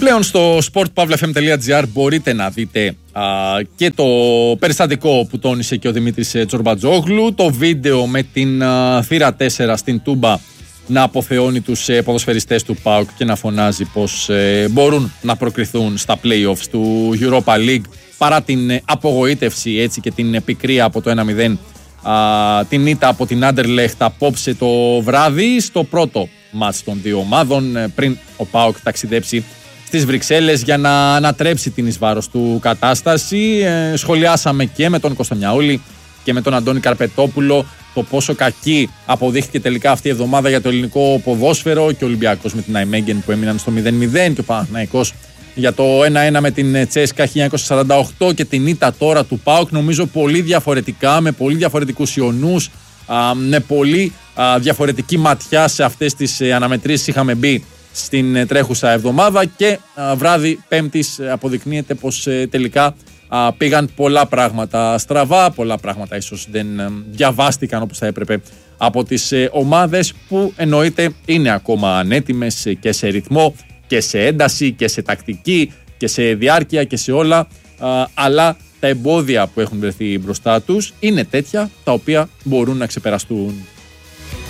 Πλέον στο sportpavlafm.gr μπορείτε να δείτε και το περιστατικό που τόνισε και ο Δημήτρης Τσορμπατζόγλου, το βίντεο με την θύρα 4 στην Τούμπα να αποθεώνει τους ποδοσφαιριστές του ΠΑΟΚ και να φωνάζει πως μπορούν να προκριθούν στα play-offs του Europa League παρά την απογοήτευση έτσι και την πικρία από το 1-0 την ήττα από την Anderlecht απόψε το βράδυ στο πρώτο μάτς των δύο ομάδων πριν ο ΠΑΟΚ ταξιδέψει στις Βρυξέλλες για να ανατρέψει την εις βάρος του κατάσταση. Σχολιάσαμε και με τον Κωνσταντιαούλη και με τον Αντώνη Καρπετόπουλο το πόσο κακή αποδείχθηκε τελικά αυτή η εβδομάδα για το ελληνικό ποδόσφαιρο και ο Ολυμπιακός με την Αϊμέγγεν που έμειναν στο 0-0 και ο Παναθηναϊκός για το 1-1 με την Τσέσκα 1948 και την ήττα τώρα του ΠΑΟΚ, νομίζω πολύ διαφορετικά, με πολύ διαφορετικούς ιονούς, με πολύ διαφορετική ματιά σε αυτές τις αναμετρήσεις είχαμε μπει στην τρέχουσα εβδομάδα και βράδυ Πέμπτης αποδεικνύεται πως τελικά πήγαν πολλά πράγματα στραβά, πολλά πράγματα ίσως δεν διαβάστηκαν όπως θα έπρεπε από τις ομάδες που εννοείται είναι ακόμα ανέτοιμες και σε ρυθμό και σε ένταση και σε τακτική και σε διάρκεια και σε όλα, αλλά τα εμπόδια που έχουν βρεθεί μπροστά τους είναι τέτοια τα οποία μπορούν να ξεπεραστούν.